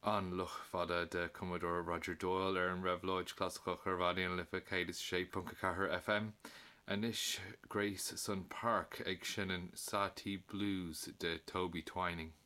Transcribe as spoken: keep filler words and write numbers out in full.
An luch fada de Commodore Roger Doyle ar an Revlóid clásico chorvádaíon lifa céad sé punca chathair F M. Anis Grace Sun Park ag sin an Satie Blues de Toby Twining.